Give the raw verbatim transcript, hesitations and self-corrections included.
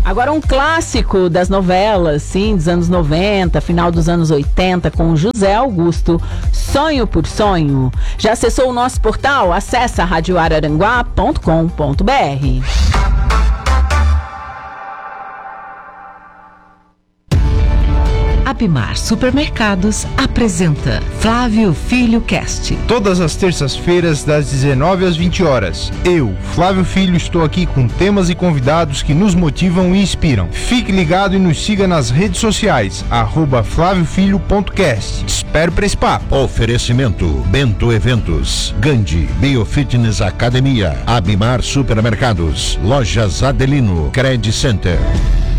Agora um clássico das novelas, sim, dos anos noventa, final dos anos oitenta, com José Augusto, Sonho por Sonho. Já acessou o nosso portal? Acesse rádio araranguá ponto com ponto br. Abimar Supermercados apresenta Flávio Filho Cast. Todas as terças-feiras, das dezenove às vinte horas. Eu, Flávio Filho, estou aqui com temas e convidados que nos motivam e inspiram. Fique ligado e nos siga nas redes sociais, arroba flávio filho ponto cast. Espero para esse papo. Oferecimento Bento Eventos, Gandhi, Biofitness Academia, Abimar Supermercados, Lojas Adelino, Credit Center.